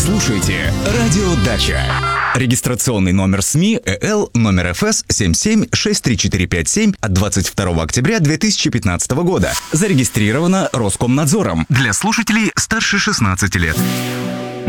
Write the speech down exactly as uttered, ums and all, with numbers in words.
слушаете «Радио Дача». Регистрационный номер СМИ ЭЛ номер эф эс семь семь шесть три четыре пять семь от двадцать второго октября две тысячи пятнадцатого года. Зарегистрировано Роскомнадзором для слушателей старше шестнадцати лет.